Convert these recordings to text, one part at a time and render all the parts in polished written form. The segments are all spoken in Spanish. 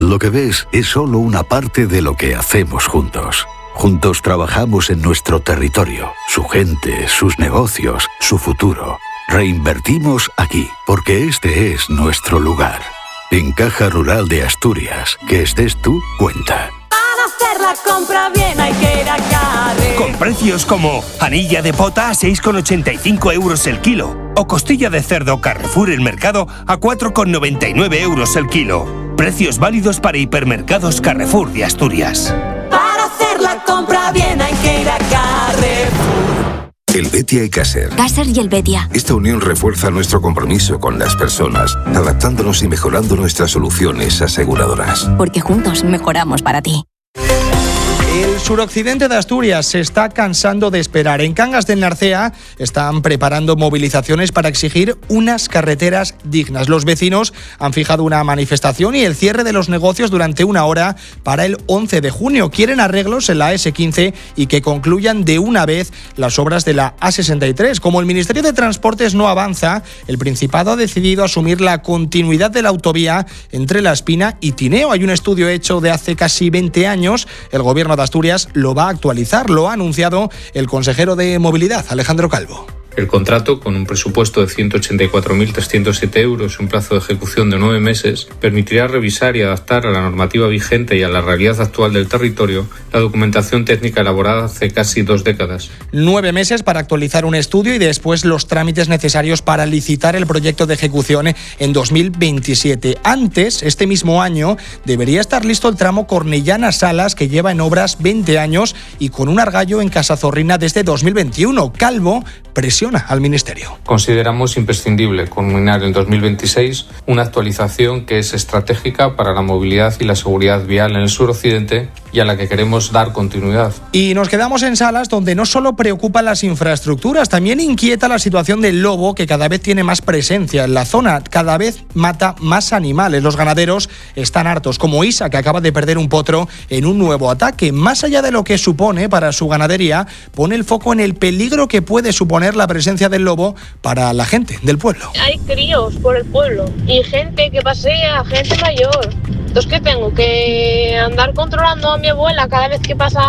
Lo que ves es solo una parte de lo que hacemos juntos. Juntos trabajamos en nuestro territorio, su gente, sus negocios, su futuro. Reinvertimos aquí, porque este es nuestro lugar. En Caja Rural de Asturias, que estés tú, cuenta. Para hacer la compra bien hay que ir a Carrefour. Con precios como anilla de pota a 6,85 euros el kilo o costilla de cerdo Carrefour El Mercado a 4,99 euros el kilo. Precios válidos para hipermercados Carrefour de Asturias. Para hacer la compra bien hay que ir a Carrefour. El Betia y Caser. Caser y el Betia. Esta unión refuerza nuestro compromiso con las personas, adaptándonos y mejorando nuestras soluciones aseguradoras. Porque juntos mejoramos para ti. El suroccidente de Asturias se está cansando de esperar. En Cangas del Narcea están preparando movilizaciones para exigir unas carreteras dignas. Los vecinos han fijado una manifestación y el cierre de los negocios durante una hora para el 11 de junio. Quieren arreglos en la S15 y que concluyan de una vez las obras de la A63. Como el Ministerio de Transportes no avanza, el Principado ha decidido asumir la continuidad de la autovía entre La Espina y Tineo. Hay un estudio hecho de hace casi 20 años. El Gobierno de Asturias lo va a actualizar, lo ha anunciado el consejero de Movilidad, Alejandro Calvo. El contrato, con un presupuesto de 184.307 euros y un plazo de ejecución de 9 meses, permitirá revisar y adaptar a la normativa vigente y a la realidad actual del territorio la documentación técnica elaborada hace casi 2 décadas. 9 meses para actualizar un estudio y después los trámites necesarios para licitar el proyecto de ejecución en 2027. Antes, este mismo año, debería estar listo el tramo Cornellana-Salas, que lleva en obras 20 años y con un argallo en Casazorrina desde 2021. Calvo presiona al Ministerio. Consideramos imprescindible culminar en 2026 una actualización que es estratégica para la movilidad y la seguridad vial en el suroccidente y a la que queremos dar continuidad. Y nos quedamos en Salas, donde no solo preocupan las infraestructuras, también inquieta la situación del lobo, que cada vez tiene más presencia en la zona, cada vez mata más animales. Los ganaderos están hartos, como Isa, que acaba de perder un potro en un nuevo ataque. Más allá de lo que supone para su ganadería, pone el foco en el peligro que puede suponer la presencia del lobo para la gente del pueblo. Hay críos por el pueblo y gente que pasea, gente mayor. Entonces, ¿qué tengo? ¿Que andar controlando a mi abuela cada vez que pasa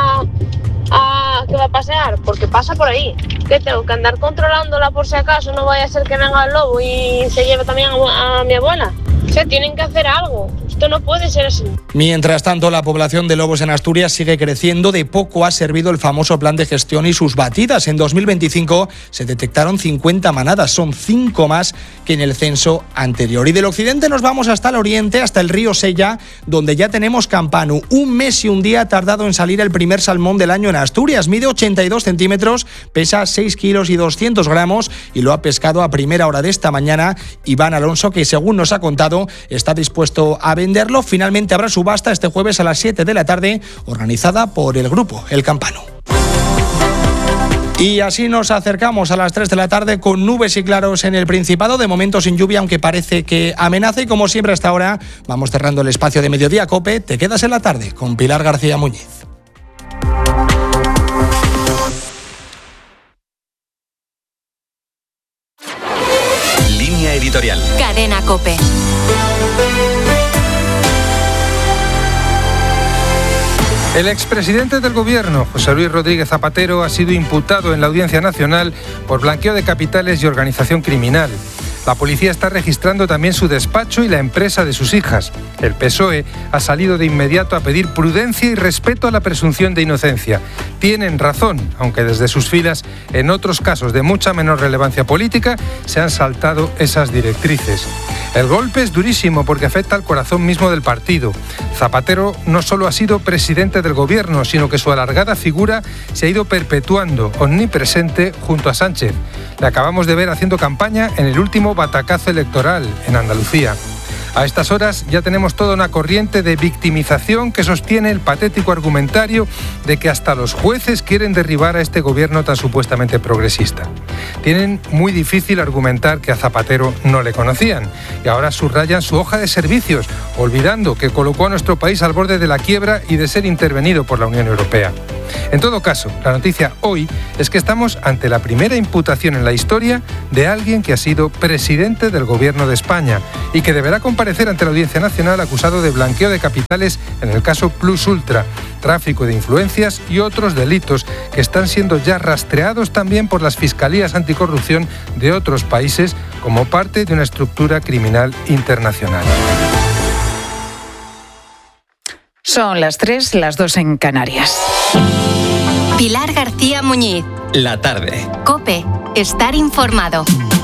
que va a pasear? Porque pasa por ahí. ¿Qué tengo? ¿Que andar controlándola por si acaso no vaya a ser que venga el lobo y se lleve también a mi abuela? O sea, tienen que hacer algo. Esto no puede ser así. Mientras tanto, la población de lobos en Asturias sigue creciendo. De poco ha servido el famoso plan de gestión y sus batidas. En 2025 se detectaron 50 manadas. Son 5 más que en el censo anterior. Y del occidente nos vamos hasta el oriente, hasta el río Sella, donde ya tenemos campanu. 1 mes y 1 día ha tardado en salir el primer salmón del año en Asturias. Mide 82 centímetros, pesa 6 kilos y 200 gramos y lo ha pescado a primera hora de esta mañana Iván Alonso, que según nos ha contado está dispuesto a venderlo. Finalmente habrá subasta este jueves a las 7 de la tarde, organizada por el grupo El Campano. Y así nos acercamos a las 3 de la tarde con nubes y claros en el Principado, de momento sin lluvia, aunque parece que amenaza. Y como siempre hasta ahora, vamos cerrando el espacio de Mediodía Cope. Te quedas en la tarde con Pilar García Muñiz. Línea editorial. Cadena Cope. El expresidente del Gobierno, José Luis Rodríguez Zapatero, ha sido imputado en la Audiencia Nacional por blanqueo de capitales y organización criminal. La policía está registrando también su despacho y la empresa de sus hijas. El PSOE ha salido de inmediato a pedir prudencia y respeto a la presunción de inocencia. Tienen razón, aunque desde sus filas, en otros casos de mucha menor relevancia política, se han saltado esas directrices. El golpe es durísimo porque afecta al corazón mismo del partido. Zapatero no solo ha sido presidente del Gobierno, sino que su alargada figura se ha ido perpetuando, omnipresente, junto a Sánchez. Le acabamos de ver haciendo campaña en el último batacazo electoral en Andalucía. A estas horas ya tenemos toda una corriente de victimización que sostiene el patético argumentario de que hasta los jueces quieren derribar a este gobierno tan supuestamente progresista. Tienen muy difícil argumentar que a Zapatero no le conocían y ahora subrayan su hoja de servicios, olvidando que colocó a nuestro país al borde de la quiebra y de ser intervenido por la Unión Europea. En todo caso, la noticia hoy es que estamos ante la primera imputación en la historia de alguien que ha sido presidente del Gobierno de España y que deberá comparecer ante la Audiencia Nacional acusado de blanqueo de capitales en el caso Plus Ultra, tráfico de influencias y otros delitos que están siendo ya rastreados también por las fiscalías anticorrupción de otros países como parte de una estructura criminal internacional. Son las 3, las 2 en Canarias. Pilar García Muñiz. La tarde. COPE. Estar informado.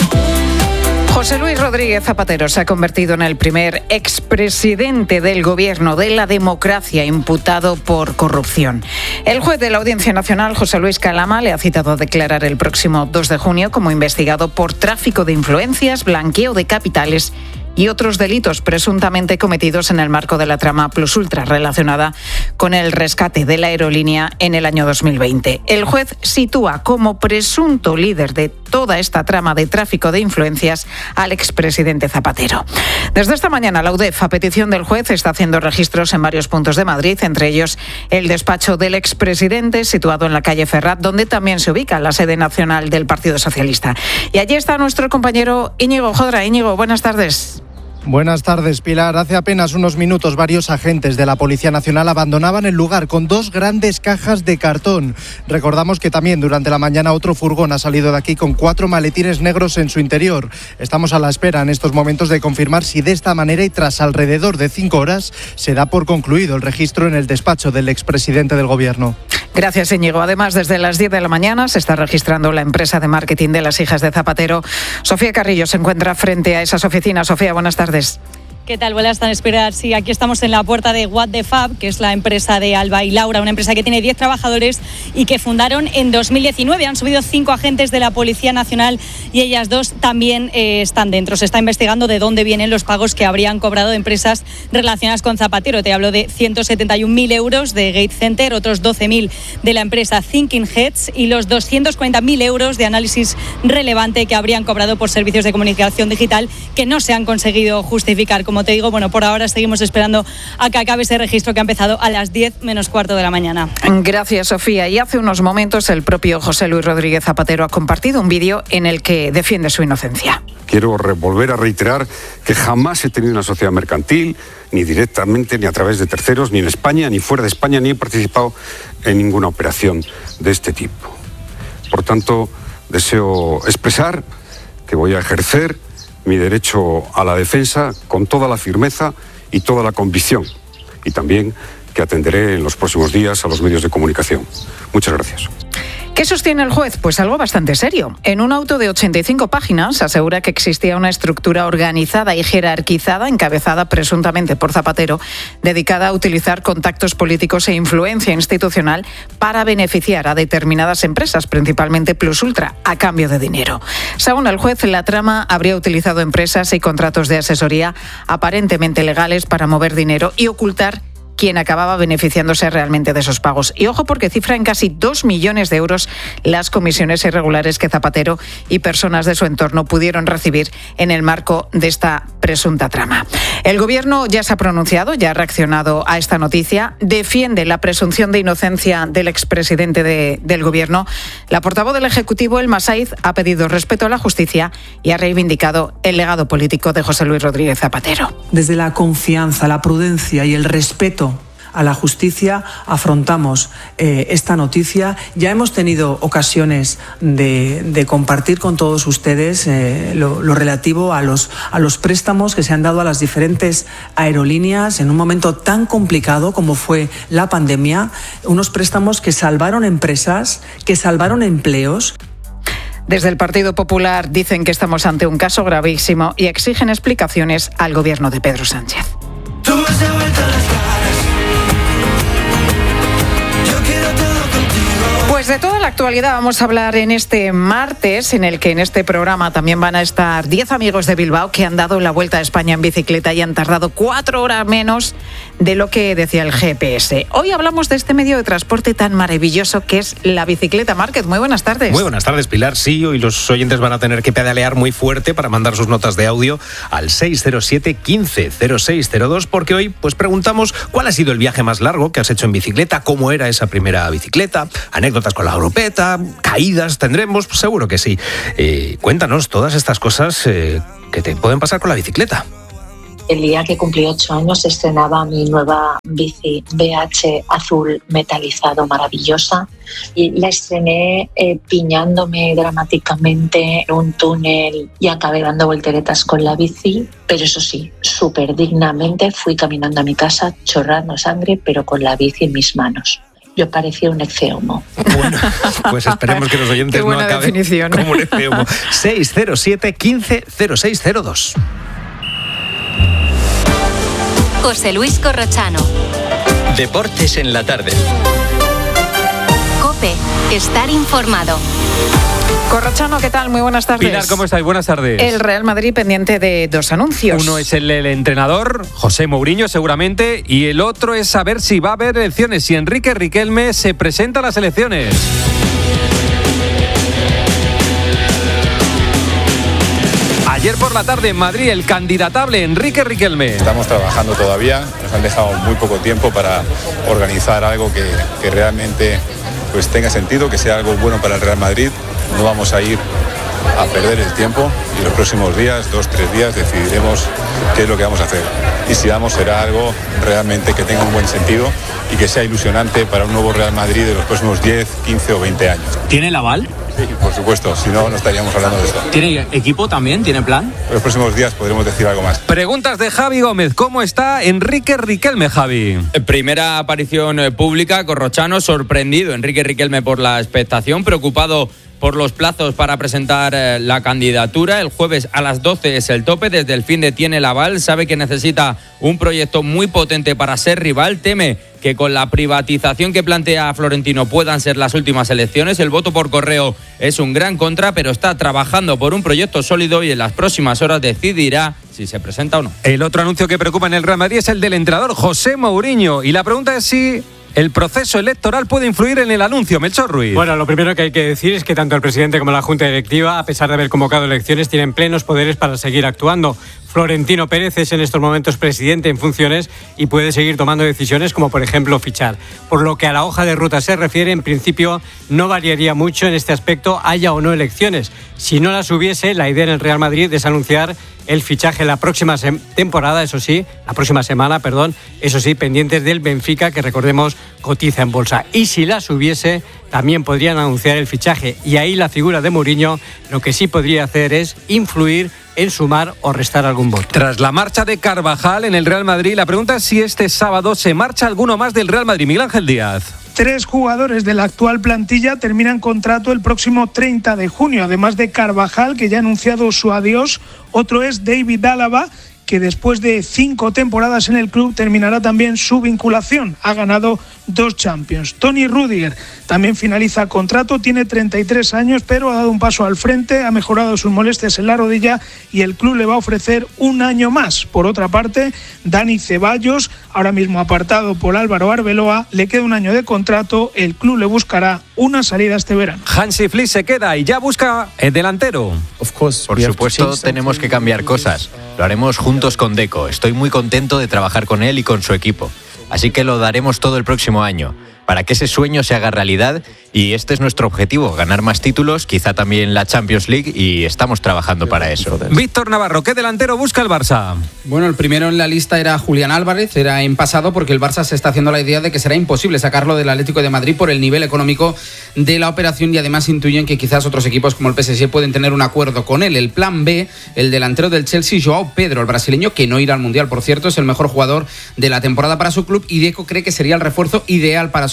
José Luis Rodríguez Zapatero se ha convertido en el primer expresidente del Gobierno de la democracia imputado por corrupción. El juez de la Audiencia Nacional, José Luis Calama, le ha citado a declarar el próximo 2 de junio como investigado por tráfico de influencias, blanqueo de capitales y otros delitos presuntamente cometidos en el marco de la trama Plus Ultra relacionada con el rescate de la aerolínea en el año 2020. El juez sitúa como presunto líder de toda esta trama de tráfico de influencias al expresidente Zapatero. Desde esta mañana, la UDEF, a petición del juez, está haciendo registros en varios puntos de Madrid, entre ellos el despacho del expresidente, situado en la calle Ferrat, donde también se ubica la sede nacional del Partido Socialista. Y allí está nuestro compañero Íñigo Jodra. Íñigo, buenas tardes. Buenas tardes, Pilar. Hace apenas unos minutos varios agentes de la Policía Nacional abandonaban el lugar con 2 grandes cajas de cartón. Recordamos que también durante la mañana otro furgón ha salido de aquí con 4 maletines negros en su interior. Estamos a la espera en estos momentos de confirmar si de esta manera y tras alrededor de 5 horas se da por concluido el registro en el despacho del expresidente del Gobierno. Gracias, Íñigo. Además, desde las 10 de la mañana se está registrando la empresa de marketing de las hijas de Zapatero. Sofía Carrillo se encuentra frente a esas oficinas. Sofía, buenas tardes. ¿Qué tal? Buenas tardes, Pilar. Sí, aquí estamos en la puerta de What the Fab, que es la empresa de Alba y Laura, una empresa que tiene 10 trabajadores y que fundaron en 2019. Han subido 5 agentes de la Policía Nacional y ellas 2 también están dentro. Se está investigando de dónde vienen los pagos que habrían cobrado empresas relacionadas con Zapatero. Te hablo de 171.000 euros de Gate Center, otros 12.000 de la empresa Thinking Heads y los 240.000 euros de análisis relevante que habrían cobrado por servicios de comunicación digital que no se han conseguido justificar. Como te digo, bueno, por ahora seguimos esperando a que acabe ese registro que ha empezado a las 10 menos cuarto de la mañana. Gracias, Sofía. Y hace unos momentos el propio José Luis Rodríguez Zapatero ha compartido un vídeo en el que defiende su inocencia. Quiero volver a reiterar que jamás he tenido una sociedad mercantil, ni directamente, ni a través de terceros, ni en España, ni fuera de España, ni he participado en ninguna operación de este tipo. Por tanto, deseo expresar que voy a ejercer mi derecho a la defensa con toda la firmeza y toda la convicción, y también que atenderé en los próximos días a los medios de comunicación. Muchas gracias. ¿Qué sostiene el juez? Pues algo bastante serio. En un auto de 85 páginas asegura que existía una estructura organizada y jerarquizada, encabezada presuntamente por Zapatero, dedicada a utilizar contactos políticos e influencia institucional para beneficiar a determinadas empresas, principalmente Plus Ultra, a cambio de dinero. Según el juez, la trama habría utilizado empresas y contratos de asesoría aparentemente legales para mover dinero y ocultar quien acababa beneficiándose realmente de esos pagos. Y ojo, porque cifra en casi 2 millones de euros las comisiones irregulares que Zapatero y personas de su entorno pudieron recibir en el marco de esta presunta trama. El Gobierno ya se ha pronunciado, ya ha reaccionado a esta noticia, defiende la presunción de inocencia del expresidente del Gobierno. La portavoz del Ejecutivo, Elma Saiz, ha pedido respeto a la justicia y ha reivindicado el legado político de José Luis Rodríguez Zapatero. Desde la confianza, la prudencia y el respeto a la justicia afrontamos esta noticia. Ya hemos tenido ocasiones de compartir con todos ustedes lo relativo a los préstamos que se han dado a las diferentes aerolíneas en un momento tan complicado como fue la pandemia, unos préstamos que salvaron empresas, que salvaron empleos. Desde el Partido Popular dicen que estamos ante un caso gravísimo y exigen explicaciones al Gobierno de Pedro Sánchez. Pues de toda la actualidad vamos a hablar en este martes, en el que en este programa también van a estar 10 amigos de Bilbao que han dado la vuelta a España en bicicleta y han tardado 4 horas menos de lo que decía el GPS. Hoy hablamos de este medio de transporte tan maravilloso que es la bicicleta. Márquez, muy buenas tardes. Muy buenas tardes, Pilar. Sí, hoy los oyentes van a tener que pedalear muy fuerte para mandar sus notas de audio al 607 15 0602, porque hoy pues preguntamos cuál ha sido el viaje más largo que has hecho en bicicleta, cómo era esa primera bicicleta, anécdotas con la grupeta, caídas tendremos, pues seguro que sí. Cuéntanos todas estas cosas que te pueden pasar con la bicicleta. El día que cumplí 8 años estrenaba mi nueva bici BH azul metalizado maravillosa y la estrené piñándome dramáticamente en un túnel y acabé dando volteretas con la bici, pero eso sí, súper dignamente fui caminando a mi casa chorrando sangre, pero con la bici en mis manos. Yo parecía un ecceomo. Bueno, pues esperemos que los oyentes no acaben como un ecceomo. 607 15 0602. José Luis Corrochano. Deportes en la tarde. COPE. Estar informado. Corrochano, ¿qué tal? Muy buenas tardes. Pilar, ¿cómo estáis? Buenas tardes. El Real Madrid pendiente de 2 anuncios. Uno es el entrenador, José Mourinho seguramente, y el otro es saber si va a haber elecciones, si Enrique Riquelme se presenta a las elecciones. Ayer por la tarde en Madrid, el candidatable Enrique Riquelme. Estamos trabajando todavía, nos han dejado muy poco tiempo para organizar algo que realmente pues tenga sentido, que sea algo bueno para el Real Madrid. No vamos a ir a perder el tiempo y los próximos días, 2-3 días, decidiremos qué es lo que vamos a hacer. Y si vamos, será algo realmente que tenga un buen sentido y que sea ilusionante para un nuevo Real Madrid de los próximos 10, 15 o 20 años. ¿Tiene el aval? Sí, por supuesto, si no, no estaríamos hablando de esto. ¿Tiene equipo también? ¿Tiene plan? En los próximos días podremos decir algo más. Preguntas de Javi Gómez. ¿Cómo está Enrique Riquelme, Javi? Primera aparición pública, Corrochano, sorprendido Enrique Riquelme por la expectación, preocupado por los plazos para presentar la candidatura. El jueves a las 12 es el tope, desde el finde tiene el aval, sabe que necesita un proyecto muy potente para ser rival, teme que con la privatización que plantea Florentino puedan ser las últimas elecciones. El voto por correo es un gran contra, pero está trabajando por un proyecto sólido y en las próximas horas decidirá si se presenta o no. El otro anuncio que preocupa en el Real Madrid es el del entrenador José Mourinho, y la pregunta es si el proceso electoral puede influir en el anuncio. Melchor Ruiz. Bueno, lo primero que hay que decir es que tanto el presidente como la Junta Directiva, a pesar de haber convocado elecciones, tienen plenos poderes para seguir actuando. Florentino Pérez es en estos momentos presidente en funciones y puede seguir tomando decisiones como, por ejemplo, fichar. Por lo que a la hoja de ruta se refiere, en principio no variaría mucho en este aspecto, haya o no elecciones. Si no las hubiese, la idea en el Real Madrid es anunciar el fichaje la próxima temporada, la próxima semana, eso sí, pendientes del Benfica, que recordemos cotiza en bolsa. Y si las hubiese, también podrían anunciar el fichaje. Y ahí la figura de Mourinho lo que sí podría hacer es influir en sumar o restar algún voto. Tras la marcha de Carvajal en el Real Madrid, la pregunta es si este sábado se marcha alguno más del Real Madrid. Miguel Ángel Díaz. 3 jugadores de la actual plantilla terminan contrato el próximo 30 de junio, además de Carvajal, que ya ha anunciado su adiós. Otro es David Álava, que después de 5 temporadas en el club terminará también su vinculación. Ha ganado 2 Champions. Toni Rüdiger también finaliza contrato, tiene 33 años, pero ha dado un paso al frente, ha mejorado sus molestias en la rodilla y el club le va a ofrecer 1 año más. Por otra parte, Dani Ceballos, ahora mismo apartado por Álvaro Arbeloa, le queda 1 año de contrato, el club le buscará una salida este verano. Hansi Flick se queda y ya busca el delantero. Por supuesto, tenemos que cambiar cosas. Lo haremos juntos con Deco. Estoy muy contento de trabajar con él y con su equipo. Así que lo daremos todo el próximo año, para que ese sueño se haga realidad, y este es nuestro objetivo, ganar más títulos, quizá también la Champions League, y estamos trabajando para eso. Víctor Navarro, ¿qué delantero busca el Barça? Bueno, el primero en la lista era Julián Álvarez, era en pasado porque el Barça se está haciendo la idea de que será imposible sacarlo del Atlético de Madrid por el nivel económico de la operación, y además intuyen que quizás otros equipos como el PSG pueden tener un acuerdo con él. El plan B, el delantero del Chelsea, Joao Pedro, el brasileño, que no irá al Mundial, por cierto, es el mejor jugador de la temporada para su club, y Deco cree que sería el refuerzo ideal para su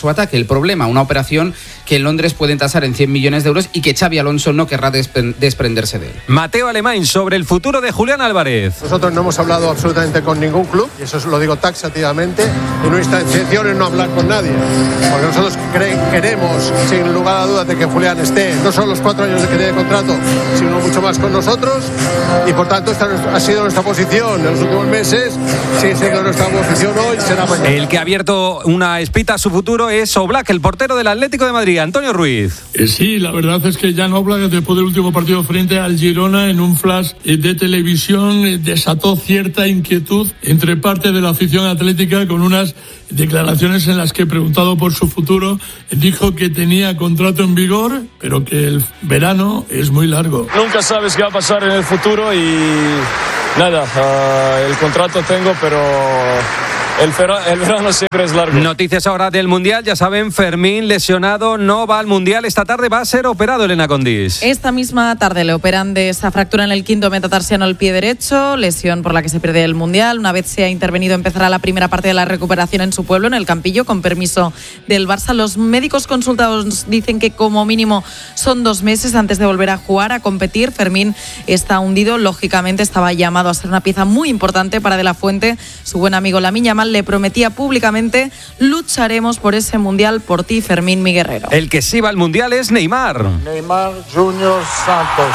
su ataque. El problema, una operación que en Londres pueden tasar en 100 millones de euros y que Xabi Alonso no querrá desprenderse de él. Mateo Alemán sobre el futuro de Julián Álvarez. Nosotros no hemos hablado absolutamente con ningún club, y eso lo digo taxativamente, y nuestra intención es no hablar con nadie, porque nosotros queremos, sin lugar a dudas, de que Julián esté no solo los 4 años de que tiene contrato, sino mucho más con nosotros, y por tanto esta ha sido nuestra posición en los últimos meses, sigue siendo nuestra posición hoy, será mañana. El que ha abierto una espita a su futuro es Oblak, el portero del Atlético de Madrid, Antonio Ruiz. Sí, la verdad es que Jan Oblak, después del último partido frente al Girona, en un flash de televisión, desató cierta inquietud entre parte de la afición atlética, con unas declaraciones en las que, preguntado por su futuro, dijo que tenía contrato en vigor, pero que el verano es muy largo. Nunca sabes qué va a pasar en el futuro y nada, el contrato tengo, pero el verano siempre es largo. Noticias ahora del Mundial, ya saben, Fermín lesionado, no va al Mundial, esta tarde va a ser operado, Elena Condis. Esta misma tarde le operan de esa fractura en el quinto metatarsiano al pie derecho, lesión por la que se pierde el Mundial. Una vez se ha intervenido, empezará la primera parte de la recuperación en su pueblo, en el Campillo, con permiso del Barça. Los médicos consultados dicen que como mínimo son 2 meses antes de volver a jugar, a competir. Fermín está hundido, lógicamente estaba llamado a ser una pieza muy importante para De la Fuente. Su buen amigo Lamine Yamal le prometía públicamente: lucharemos por ese Mundial, por ti, Fermín, mi guerrero. El que sí va al Mundial es Neymar. Neymar Junior Santos.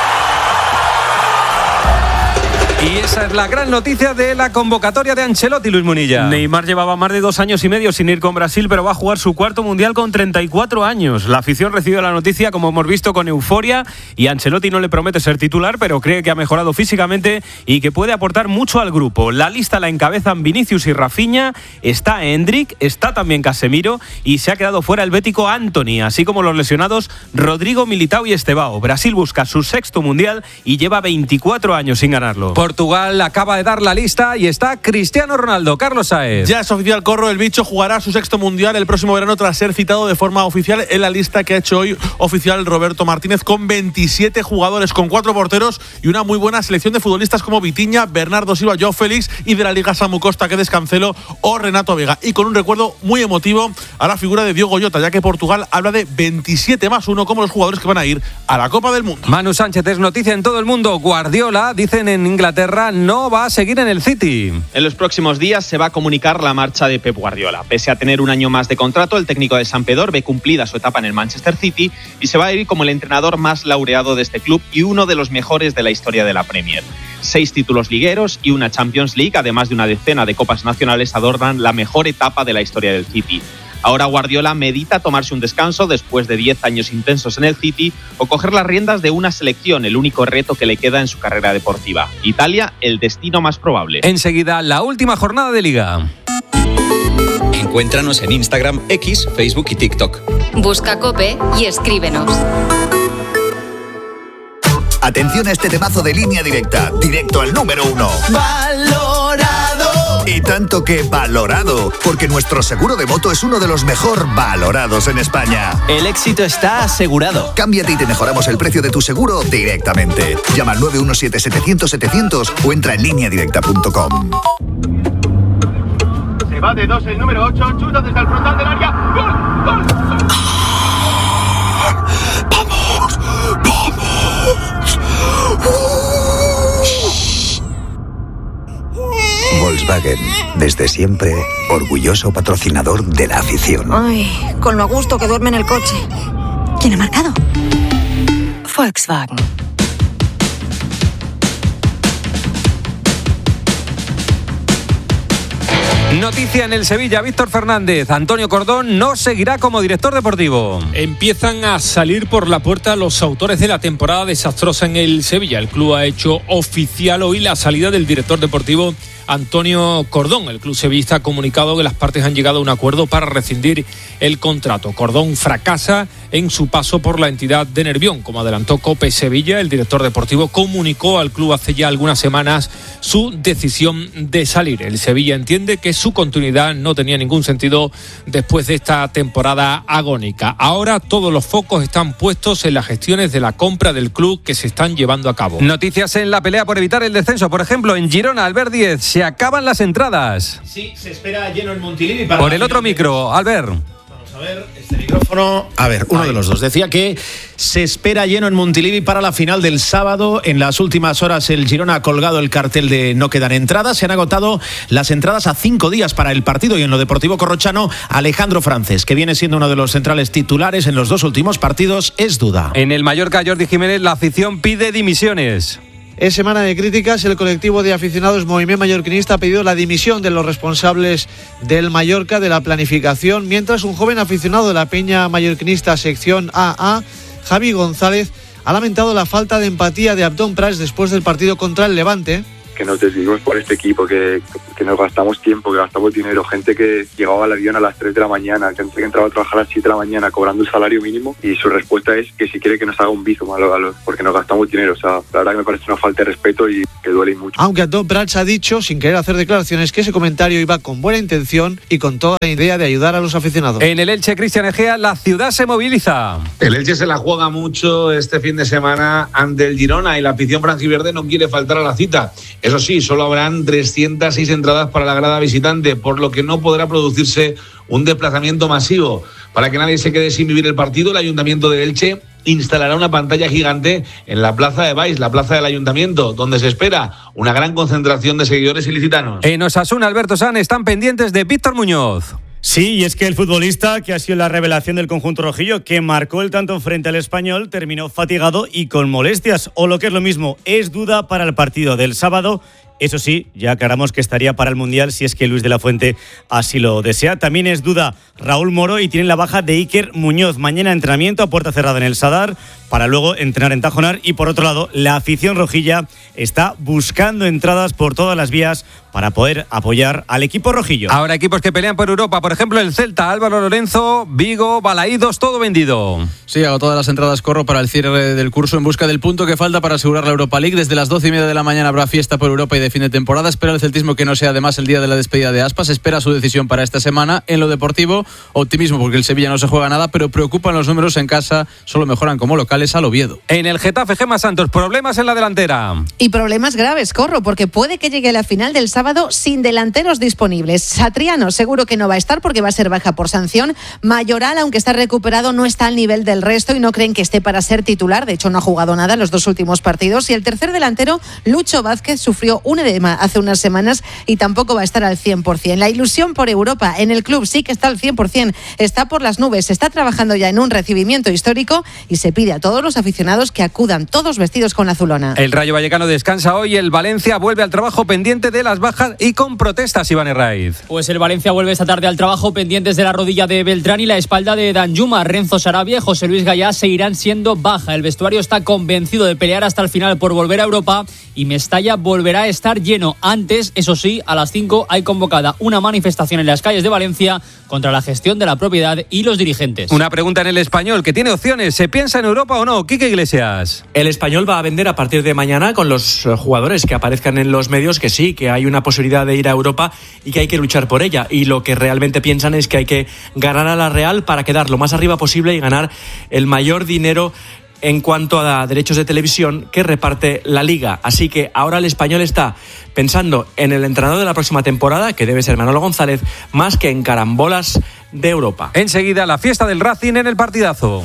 Y esa es la gran noticia de la convocatoria de Ancelotti, Luis Munilla. Neymar llevaba más de 2 años y medio sin ir con Brasil, pero va a jugar su 4º Mundial con 34 años. La afición recibe la noticia, como hemos visto, con euforia, y Ancelotti no le promete ser titular, pero cree que ha mejorado físicamente y que puede aportar mucho al grupo. La lista la encabezan Vinicius y Rafinha, está Endrick, está también Casemiro, y se ha quedado fuera el bético Antony, así como los lesionados Rodrigo, Militao y Estevao. Brasil busca su 6º Mundial y lleva 24 años sin ganarlo. Portugal acaba de dar la lista y está Cristiano Ronaldo. Carlos Saez. Ya es oficial, Corro, el bicho jugará su 6º Mundial el próximo verano tras ser citado de forma oficial en la lista que ha hecho hoy oficial Roberto Martínez, con 27 jugadores, con 4 porteros y una muy buena selección de futbolistas como Vitinha, Bernardo Silva, Joao Félix, y de la Liga Samu Costa, que Cancelo o Renato Vega. Y con un recuerdo muy emotivo a la figura de Diogo Jota, ya que Portugal habla de 27+1 como los jugadores que van a ir a la Copa del Mundo. Manu Sánchez, es noticia en todo el mundo. Guardiola, dicen en Inglaterra, no va a seguir en el City. En los próximos días se va a comunicar la marcha de Pep Guardiola. Pese a tener un año más de contrato, el técnico de Sampdoria ve cumplida su etapa en el Manchester City y se va a ir como el entrenador más laureado de este club y uno de los mejores de la historia de la Premier. 6 títulos ligueros y una Champions League, además de una decena de copas nacionales, adornan la mejor etapa de la historia del City. Ahora Guardiola medita tomarse un descanso después de 10 años intensos en el City o coger las riendas de una selección, el único reto que le queda en su carrera deportiva. Italia, el destino más probable. Enseguida, la última jornada de Liga. Encuéntranos en Instagram, X, Facebook y TikTok. Busca COPE y escríbenos. Atención a este temazo de Línea Directa, directo al número 1. ¡Valorado! Y tanto que valorado, porque nuestro seguro de moto es uno de los mejor valorados en España. El éxito está asegurado. Cámbiate y te mejoramos el precio de tu seguro directamente. Llama al 917-700-700 o entra en lineadirecta.com. Se va de 2 el número 8, chuta desde el frontal del área. ¡Gol! ¡Gol! ¡Vamos! Volkswagen, desde siempre, orgulloso patrocinador de la afición. Ay, con lo a gusto que duerme en el coche. ¿Quién ha marcado? Volkswagen. Noticia en el Sevilla, Víctor Fernández. Antonio Cordón no seguirá como director deportivo. Empiezan a salir por la puerta los autores de la temporada desastrosa en el Sevilla. El club ha hecho oficial hoy la salida del director deportivo Antonio Cordón. El club sevillista ha comunicado que las partes han llegado a un acuerdo para rescindir el contrato. Cordón fracasa en su paso por la entidad de Nervión. Como adelantó COPE Sevilla, el director deportivo comunicó al club hace ya algunas semanas su decisión de salir. El Sevilla entiende que su continuidad no tenía ningún sentido después de esta temporada agónica. Ahora todos los focos están puestos en las gestiones de la compra del club que se están llevando a cabo. Noticias en la pelea por evitar el descenso. Por ejemplo, en Girona, Albert Díez, se acaban las entradas. Sí, se espera lleno el Montilivi. Por el otro micro, Albert. A ver, uno de los dos. Decía que se espera lleno en Montilivi para la final del sábado. En las últimas horas el Girona ha colgado el cartel de no quedan entradas. Se han agotado las entradas a 5 días para el partido. Y en lo deportivo corrochano, Alejandro Francés, que viene siendo uno de los centrales titulares en los 2 últimos partidos, es duda. En el Mallorca, Jordi Jiménez, la afición pide dimisiones. Es semana de críticas. El colectivo de aficionados Movimiento Mallorquinista ha pedido la dimisión de los responsables del Mallorca de la planificación, mientras un joven aficionado de la Peña Mallorquinista sección AA, Javi González, ha lamentado la falta de empatía de Abdón Prats después del partido contra el Levante. Que nos decidimos por este equipo, que nos gastamos tiempo, que gastamos dinero, gente que llegaba al avión a las 3 de la mañana, gente que entraba a trabajar a las 7 de la mañana cobrando un salario mínimo, y su respuesta es que si quiere que nos haga un bizum porque nos gastamos dinero. O sea, la verdad que me parece una falta de respeto y que duele mucho. Aunque Abdón Prats ha dicho, sin querer hacer declaraciones, que ese comentario iba con buena intención y con toda la idea de ayudar a los aficionados. En el Elche, Cristian Egea, la ciudad se moviliza. El Elche se la juega mucho este fin de semana ante el Girona y la afición franjiverde no quiere faltar a la cita. Eso sí, solo habrán 306 entradas para la grada visitante, por lo que no podrá producirse un desplazamiento masivo. Para que nadie se quede sin vivir el partido, el Ayuntamiento de Elche instalará una pantalla gigante en la plaza de Baix, la plaza del Ayuntamiento, donde se espera una gran concentración de seguidores ilicitanos. En Osasuna, Alberto San, están pendientes de Víctor Muñoz. Sí, y es que el futbolista, que ha sido la revelación del conjunto rojillo, que marcó el tanto frente al Español, terminó fatigado y con molestias, o lo que es lo mismo, es duda para el partido del sábado. Eso sí, ya aclaramos que estaría para el Mundial si es que Luis de la Fuente así lo desea. También es duda Raúl Moro y tienen la baja de Iker Muñoz. Mañana entrenamiento a puerta cerrada en el Sadar para luego entrenar en Tajonar. Y por otro lado, la afición rojilla está buscando entradas por todas las vías para poder apoyar al equipo rojillo. Ahora equipos que pelean por Europa, por ejemplo el Celta, Álvaro Lorenzo, Vigo, Balaídos, todo vendido. Sí, hago todas las entradas, corro para el cierre del curso en busca del punto que falta para asegurar la Europa League. Desde las 12:30 de la mañana habrá fiesta por Europa y de fin de temporada. Espera el celtismo que no sea además el día de la despedida de Aspas. Espera su decisión para esta semana. En lo deportivo, optimismo porque el Sevilla no se juega nada, pero preocupan los números en casa. Solo mejoran como locales al Oviedo. En el Getafe, Gemma Santos, problemas en la delantera. Y problemas graves, corro, porque puede que llegue a la final del sábado sin delanteros disponibles. Satriano seguro que no va a estar porque va a ser baja por sanción. Mayoral, aunque está recuperado, no está al nivel del resto y no creen que esté para ser titular. De hecho, no ha jugado nada en los 2 últimos partidos. Y el tercer delantero, Lucho Vázquez, sufrió un edema hace unas semanas y tampoco va a estar al 100%. La ilusión por Europa en el club sí que está al 100%. Está por las nubes, está trabajando ya en un recibimiento histórico y se pide a todos los aficionados que acudan todos vestidos con azulona. El Rayo Vallecano descansa hoy, el Valencia vuelve al trabajo pendiente de las bajas y con protestas, Iván Herraiz. Pues el Valencia vuelve esta tarde al trabajo pendientes de la rodilla de Beltrán y la espalda de Danjuma. Renzo Sarabia y José Luis Gallá seguirán siendo baja. El vestuario está convencido de pelear hasta el final por volver a Europa y Mestalla volverá a estar lleno. Antes, eso sí, a las 5 hay convocada una manifestación en las calles de Valencia contra la gestión de la propiedad y los dirigentes. Una pregunta en el Español, que tiene opciones. ¿Se piensa en Europa o no? Quique Iglesias. El Español va a vender a partir de mañana con los jugadores que aparezcan en los medios que sí, que hay una posibilidad de ir a Europa y que hay que luchar por ella. Y lo que realmente piensan es que hay que ganar a la Real para quedar lo más arriba posible y ganar el mayor dinero en cuanto a derechos de televisión que reparte la Liga. Así que ahora el Español está pensando en el entrenador de la próxima temporada, que debe ser Manolo González, más que en carambolas de Europa. Enseguida la fiesta del Racing en el partidazo.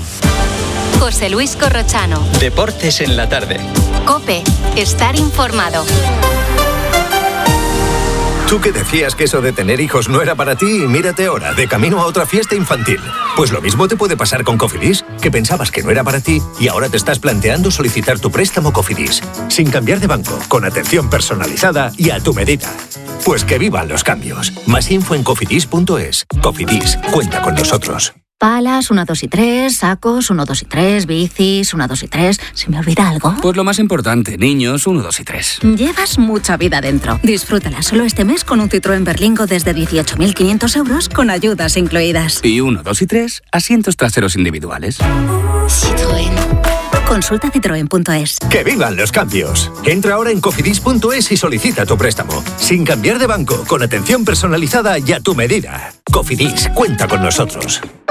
José Luis Corrochano. Deportes en la tarde. COPE. Estar informado. ¿Tú que decías que eso de tener hijos no era para ti? Mírate ahora, de camino a otra fiesta infantil. Pues lo mismo te puede pasar con Cofidis, que pensabas que no era para ti y ahora te estás planteando solicitar tu préstamo Cofidis, sin cambiar de banco, con atención personalizada y a tu medida. Pues que vivan los cambios. Más info en cofidis.es. Cofidis, cuenta con nosotros. Palas, 1, 2 y 3, sacos, 1, 2 y 3, bicis, 1, 2 y 3. ¿Se me olvida algo? Pues lo más importante, niños, 1, 2 y 3. Llevas mucha vida dentro. Disfrútala solo este mes con un Citroën Berlingo desde 18.500 euros con ayudas incluidas. Y 1, 2 y 3, asientos traseros individuales. Citroën. Consulta citroen.es. ¡Que vivan los cambios! Entra ahora en cofidis.es y solicita tu préstamo. Sin cambiar de banco, con atención personalizada y a tu medida. Cofidis, cuenta con nosotros.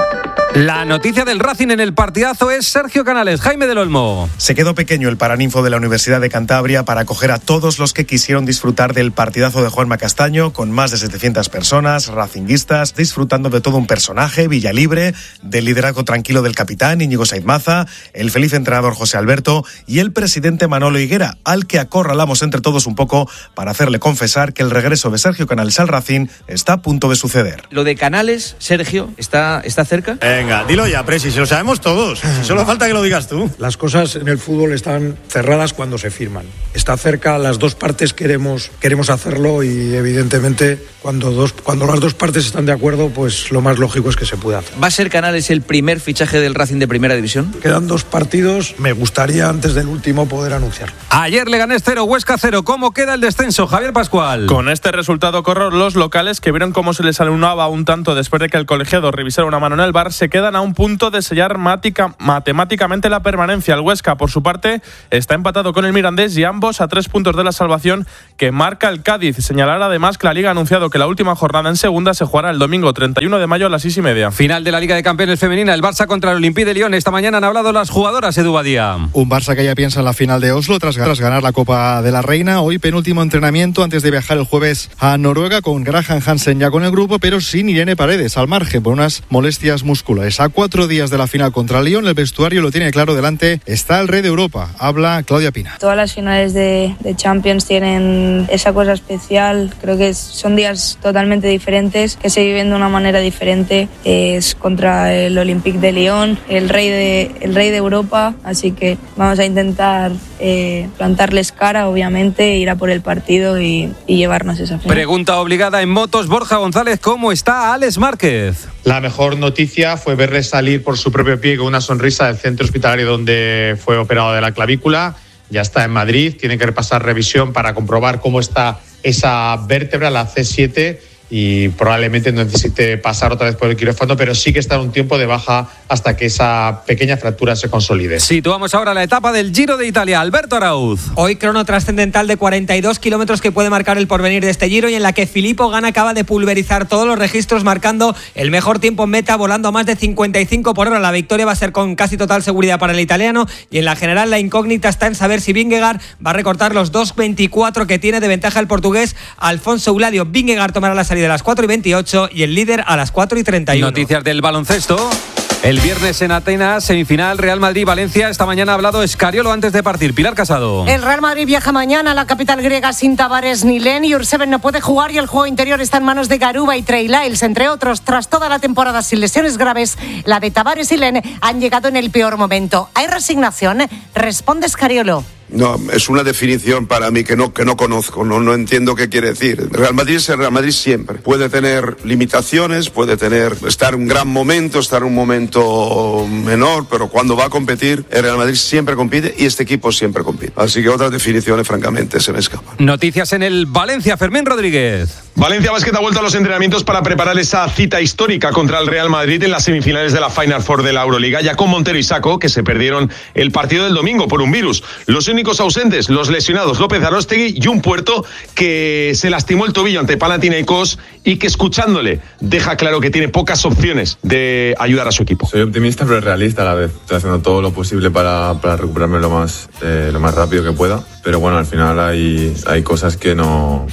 La noticia del Racing en el partidazo es Sergio Canales. Jaime del Olmo. Se quedó pequeño el Paraninfo de la Universidad de Cantabria para acoger a todos los que quisieron disfrutar del partidazo de Juanma Castaño, con más de 700 personas, racinguistas, disfrutando de todo un personaje, Villalibre, del liderazgo tranquilo del capitán Íñigo Said Maza, el feliz entrenador José Alberto y el presidente Manolo Higuera, al que acorralamos entre todos un poco para hacerle confesar que el regreso de Sergio Canales al Racing está a punto de suceder. Lo de Canales, Sergio, ¿está cerca? Venga, dilo ya, Presi, si lo sabemos todos. Si solo falta que lo digas tú. Las cosas en el fútbol están cerradas cuando se firman. Está cerca, las dos partes queremos hacerlo y evidentemente cuando las dos partes están de acuerdo, pues lo más lógico es que se pueda hacer. ¿Va a ser Canales el primer fichaje del Racing de Primera División? Quedan 2 partidos, me gustaría antes del último poder anunciarlo. Ayer Leganés 0, Huesca 0. ¿Cómo queda el descenso, Javier Pascual? Con este resultado, los locales, que vieron cómo se les alunaba un tanto después de que el colegiado revisara una mano en el VAR, se quedan a un punto de sellar matemáticamente la permanencia. El Huesca, por su parte, está empatado con el Mirandés y ambos a 3 puntos de la salvación que marca el Cádiz. Señalar además que la Liga ha anunciado que la última jornada en segunda se jugará el domingo 31 de mayo a las 6:30. Final de la Liga de Campeones femenina, el Barça contra el Olympique de Lyon. Esta mañana han hablado las jugadoras, Edu Badía. Un Barça que ya piensa en la final de Oslo tras ganar la Copa de la Reina. Hoy penúltimo entrenamiento antes de viajar el jueves a Noruega, con Graham Hansen ya con el grupo, pero sin Irene Paredes, al margen por unas molestias musculares. A 4 días de la final contra Lyon, el vestuario lo tiene claro. Delante está el rey de Europa. Habla Claudia Pina. Todas las finales de Champions tienen esa cosa especial. Creo que son días totalmente diferentes, que se viven de una manera diferente. Es contra el Olympique de Lyon, el rey de Europa, así que vamos a intentar plantarles cara, obviamente, ir a por el partido y llevarnos esa final. Pregunta obligada en motos, Borja González, ¿cómo está Alex Márquez? La mejor noticia fue verle salir por su propio pie con una sonrisa del centro hospitalario donde fue operado de la clavícula. Ya está en Madrid, tiene que repasar revisión para comprobar cómo está esa vértebra, la C7, y probablemente no necesite pasar otra vez por el quirófano, pero sí que está en un tiempo de baja hasta que esa pequeña fractura se consolide. Situamos ahora la etapa del Giro de Italia. Alberto Arauz. Hoy crono trascendental de 42 kilómetros que puede marcar el porvenir de este Giro, y en la que Filippo Ganna acaba de pulverizar todos los registros, marcando el mejor tiempo en meta, volando a más de 55 por hora. La victoria va a ser con casi total seguridad para el italiano, y en la general la incógnita está en saber si Vingegaard va a recortar los 2.24 que tiene de ventaja el portugués Alfonso Uladio. Vingegaard tomará la salida a las 4:28 y el líder a las 4:31. Noticias del baloncesto. El viernes en Atenas, semifinal Real Madrid-Valencia. Esta mañana ha hablado Escariolo antes de partir. Pilar Casado. El Real Madrid viaja mañana a la capital griega sin Tavares ni Len. Jurseven no puede jugar y el juego interior está en manos de Garuba y Trey Lyles, entre otros. Tras toda la temporada sin lesiones graves, la de Tavares y Len han llegado en el peor momento. ¿Hay resignación? Responde Escariolo. No, es una definición para mí que no conozco, no entiendo qué quiere decir. Real Madrid es el Real Madrid siempre. Puede tener limitaciones, estar en un gran momento, estar en un momento menor, pero cuando va a competir, el Real Madrid siempre compite y este equipo siempre compite. Así que otras definiciones, francamente, se me escapan. Noticias en el Valencia, Fermín Rodríguez. Valencia Basket ha vuelto a los entrenamientos para preparar esa cita histórica contra el Real Madrid en las semifinales de la Final Four de la Euroliga, ya con Montero y Sacco, que se perdieron el partido del domingo por un virus. Los únicos ausentes, los lesionados López Aróstegui y un Puerto que se lastimó el tobillo ante Panathinaikos y que, escuchándole, deja claro que tiene pocas opciones de ayudar a su equipo. Soy optimista pero realista a la vez. Estoy haciendo todo lo posible para recuperarme lo más rápido que pueda. Pero bueno, al final hay cosas que no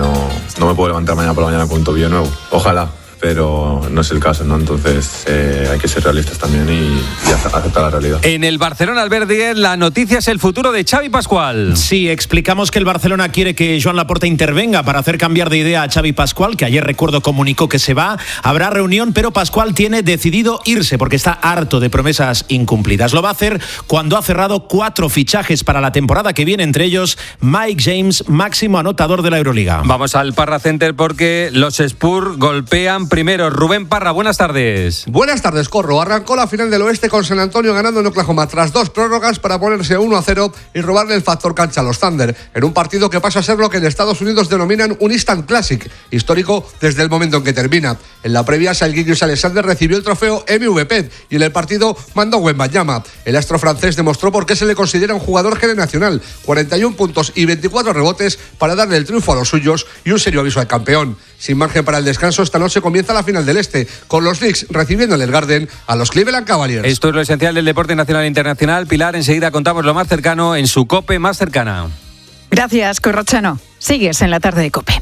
me puedo levantar mañana por la mañana con un tobillo nuevo. Ojalá, pero no es el caso, ¿no? Entonces hay que ser realistas también y aceptar la realidad. En el Barcelona Alberdi, la noticia es el futuro de Xavi Pascual. Sí, explicamos que el Barcelona quiere que Joan Laporta intervenga para hacer cambiar de idea a Xavi Pascual, que ayer, recuerdo, comunicó que se va. Habrá reunión, pero Pascual tiene decidido irse porque está harto de promesas incumplidas. Lo va a hacer cuando ha cerrado 4 fichajes para la temporada que viene, entre ellos Mike James, máximo anotador de la Euroliga. Vamos al Parra Center porque los Spurs golpean primero. Rubén Parra, buenas tardes. Buenas tardes, Corro. Arrancó la final del oeste con San Antonio ganando en Oklahoma tras 2 prórrogas para ponerse 1-0 y robarle el factor cancha a los Thunder, en un partido que pasa a ser lo que en Estados Unidos denominan un Instant Classic, histórico desde el momento en que termina. En la previa, Salguinius Alexander recibió el trofeo MVP y en el partido mandó Wembanyama. El astro francés demostró por qué se le considera un jugador generacional: 41 puntos y 24 rebotes para darle el triunfo a los suyos y un serio aviso al campeón. Sin margen para el descanso, esta noche comienza comienza la final del Este, con los Knicks recibiendo en el Garden a los Cleveland Cavaliers. Esto es lo esencial del deporte nacional e internacional. Pilar, enseguida contamos lo más cercano en su COPE más cercana. Gracias, Corrochano. Sigues en la tarde de COPE.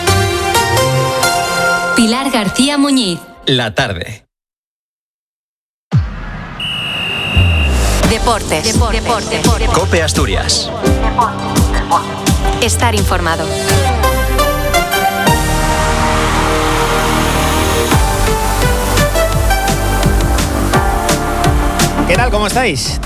Pilar García Muñiz. La tarde. Deportes. COPE Asturias. Estar informado. ¿Qué tal? ¿Cómo estáis?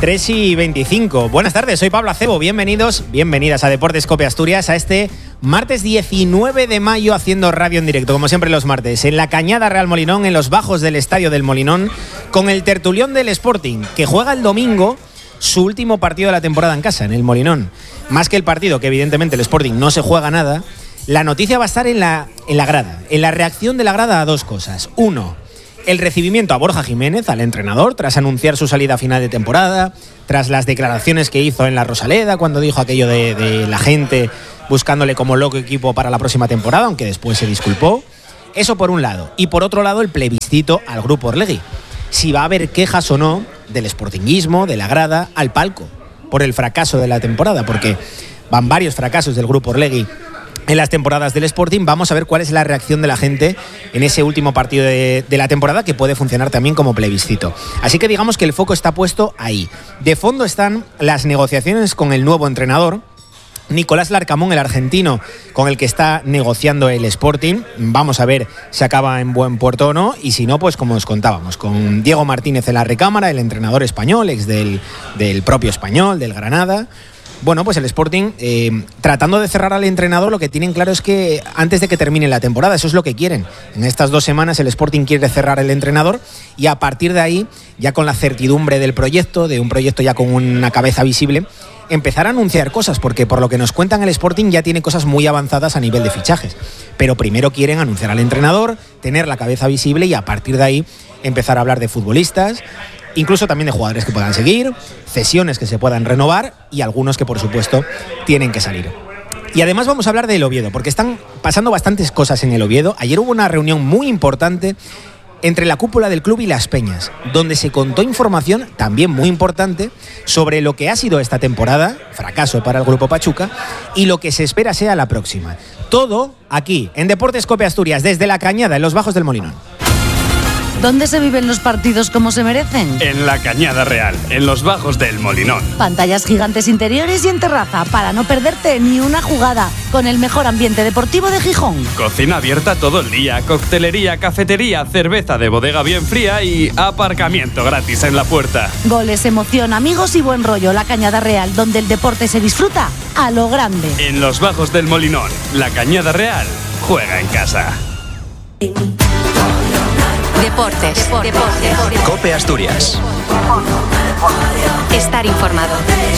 3:25. Buenas tardes, soy Pablo Acebo. Bienvenidas a Deportes COPE Asturias, a este martes 19 de mayo haciendo radio en directo, como siempre los martes, en la Cañada Real Molinón, en los bajos del Estadio del Molinón, con el tertulión del Sporting, que juega el domingo su último partido de la temporada en casa, en el Molinón. Más que el partido, que evidentemente el Sporting no se juega nada, la noticia va a estar en la grada, en la reacción de la grada a dos cosas. Uno, el recibimiento a Borja Jiménez, al entrenador, tras anunciar su salida a final de temporada, tras las declaraciones que hizo en la Rosaleda, cuando dijo aquello de la gente buscándole como loco equipo para la próxima temporada, aunque después se disculpó. Eso por un lado. Y por otro lado, el plebiscito al Grupo Orlegui. Si va a haber quejas o no del sportinguismo, de la grada, al palco, por el fracaso de la temporada, porque van varios fracasos del Grupo Orlegui en las temporadas del Sporting. Vamos a ver cuál es la reacción de la gente en ese último partido de la temporada, que puede funcionar también como plebiscito. Así que digamos que el foco está puesto ahí. De fondo están las negociaciones con el nuevo entrenador, Nicolás Larcamón, el argentino, con el que está negociando el Sporting. Vamos a ver si acaba en buen puerto o no, y si no, pues como os contábamos, con Diego Martínez en la recámara, el entrenador español, ex del propio Español, del Granada. Bueno, pues el Sporting, tratando de cerrar al entrenador, lo que tienen claro es que antes de que termine la temporada, eso es lo que quieren. En estas 2 semanas el Sporting quiere cerrar el entrenador y a partir de ahí, ya con la certidumbre del proyecto, de un proyecto ya con una cabeza visible, empezar a anunciar cosas, porque por lo que nos cuentan el Sporting ya tiene cosas muy avanzadas a nivel de fichajes. Pero primero quieren anunciar al entrenador, tener la cabeza visible y a partir de ahí empezar a hablar de futbolistas, incluso también de jugadores que puedan seguir, cesiones que se puedan renovar y algunos que por supuesto tienen que salir. Y además vamos a hablar del Oviedo, porque están pasando bastantes cosas en el Oviedo. Ayer hubo una reunión muy importante entre la cúpula del club y las peñas, donde se contó información también muy importante sobre lo que ha sido esta temporada, fracaso para el Grupo Pachuca, y lo que se espera sea la próxima. Todo aquí, en Deportes COPE Asturias, desde la Cañada, en los bajos del Molinón. ¿Dónde se viven los partidos como se merecen? En la Cañada Real, en los bajos del Molinón. Pantallas gigantes interiores y en terraza, para no perderte ni una jugada, con el mejor ambiente deportivo de Gijón. Cocina abierta todo el día, coctelería, cafetería, cerveza de bodega bien fría y aparcamiento gratis en la puerta. Goles, emoción, amigos y buen rollo. La Cañada Real, donde el deporte se disfruta a lo grande. En los bajos del Molinón, la Cañada Real juega en casa. Deportes. COPE Asturias. Estar informado.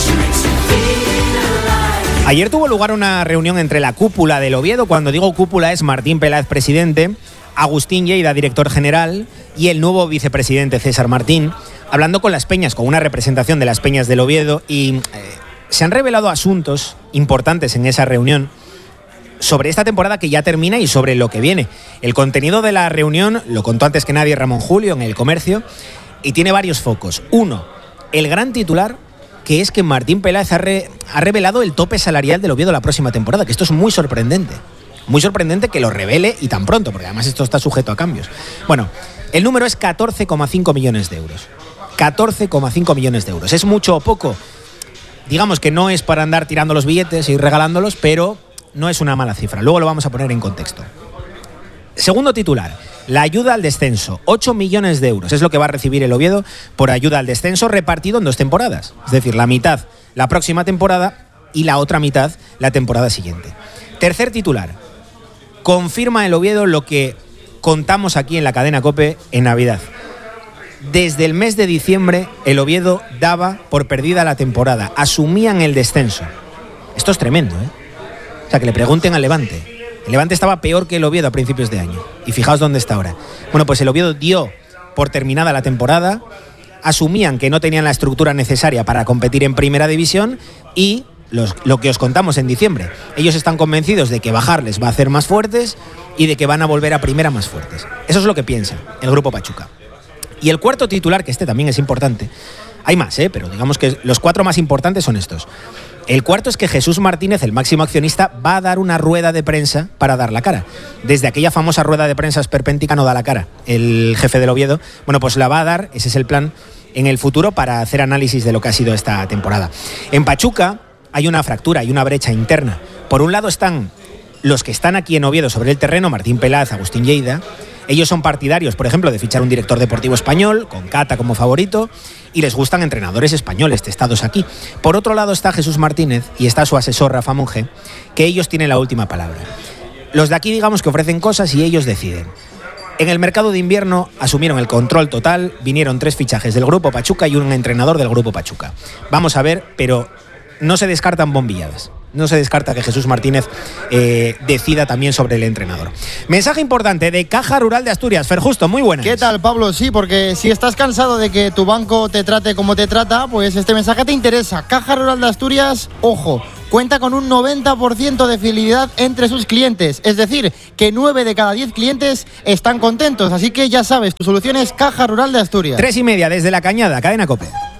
Ayer tuvo lugar una reunión entre la cúpula del Oviedo. Cuando digo cúpula es Martín Peláez, presidente, Agustín Lleida, director general, y el nuevo vicepresidente César Martín, hablando con las peñas, con una representación de las peñas del Oviedo, y se han revelado asuntos importantes en esa reunión sobre esta temporada que ya termina y sobre lo que viene. El contenido de la reunión lo contó antes que nadie Ramón Julio en El Comercio y tiene varios focos. Uno, el gran titular, que es que Martín Peláez ha revelado el tope salarial del Oviedo la próxima temporada, que esto es muy sorprendente. Muy sorprendente que lo revele y tan pronto, porque además esto está sujeto a cambios. Bueno, el número es 14,5 millones de euros. 14,5 millones de euros. ¿Es mucho o poco? Digamos que no es para andar tirando los billetes y regalándolos, pero no es una mala cifra. Luego lo vamos a poner en contexto. Segundo titular, la ayuda al descenso. 8 millones de euros es lo que va a recibir el Oviedo por ayuda al descenso, repartido en 2 temporadas. Es decir, la mitad la próxima temporada y la otra mitad la temporada siguiente. Tercer titular, confirma el Oviedo lo que contamos aquí en la cadena COPE en Navidad. Desde el mes de diciembre el Oviedo daba por perdida la temporada, asumían el descenso. Esto es tremendo, ¿eh? O sea, que le pregunten al Levante. El Levante estaba peor que el Oviedo a principios de año. Y fijaos dónde está ahora. Bueno, pues el Oviedo dio por terminada la temporada, asumían que no tenían la estructura necesaria para competir en Primera División y lo que os contamos en diciembre. Ellos están convencidos de que bajar les va a hacer más fuertes y de que van a volver a primera más fuertes. Eso es lo que piensa el Grupo Pachuca. Y el cuarto titular, que este también es importante, hay más, pero digamos que los 4 más importantes son estos. El cuarto es que Jesús Martínez, el máximo accionista, va a dar una rueda de prensa para dar la cara. Desde aquella famosa rueda de prensa esperpéntica no da la cara, el jefe del Oviedo. Bueno, pues la va a dar, ese es el plan, en el futuro para hacer análisis de lo que ha sido esta temporada. En Pachuca hay una fractura, hay una brecha interna. Por un lado están los que están aquí en Oviedo sobre el terreno, Martín Pelaz, Agustín Lleida. Ellos son partidarios, por ejemplo, de fichar un director deportivo español, con Cata como favorito, y les gustan entrenadores españoles testados aquí. Por otro lado está Jesús Martínez y está su asesor Rafa Monge, que ellos tienen la última palabra. Los de aquí digamos que ofrecen cosas y ellos deciden. En el mercado de invierno asumieron el control total, vinieron 3 fichajes del Grupo Pachuca y un entrenador del Grupo Pachuca. Vamos a ver, pero no se descartan bombilladas. No se descarta que Jesús Martínez decida también sobre el entrenador. Mensaje importante de Caja Rural de Asturias. Fer Justo, muy buenas. ¿Qué tal, Pablo? Sí, porque si estás cansado de que tu banco te trate como te trata, pues este mensaje te interesa. Caja Rural de Asturias, ojo, cuenta con un 90% de fidelidad entre sus clientes. Es decir, que 9 de cada 10 clientes están contentos. Así que ya sabes, tu solución es Caja Rural de Asturias. 3:30 desde La Cañada, Cadena COPE.